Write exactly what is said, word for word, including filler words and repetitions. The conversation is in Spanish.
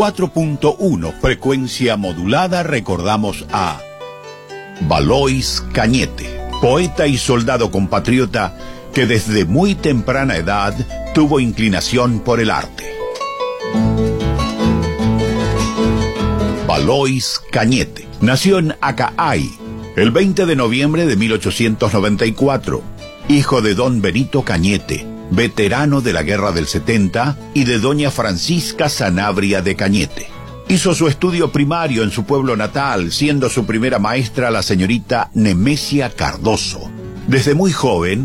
cuatro punto uno, frecuencia modulada, recordamos a Valois Cañete, poeta y soldado compatriota que desde muy temprana edad tuvo inclinación por el arte. Valois Cañete nació en Acaay el veinte de noviembre de mil ochocientos noventa y cuatro, hijo de don Benito Cañete, veterano de la Guerra del setenta, y de doña Francisca Sanabria de Cañete. Hizo su estudio primario en su pueblo natal, siendo su primera maestra la señorita Nemesia Cardoso. Desde muy joven,